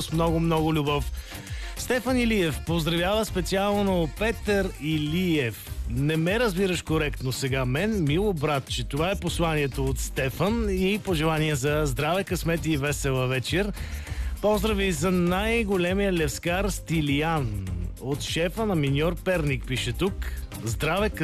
с много любов. Стефан Илиев поздравява специално Петър Илиев. Не ме разбираш коректно сега мен, мило братче. Това е посланието от Стефан и пожелание за здраве, късмет и весела вечер. Поздрави за най-големия левскар Стилиян. От шефа на Миньор Перник пише тук. Здраве,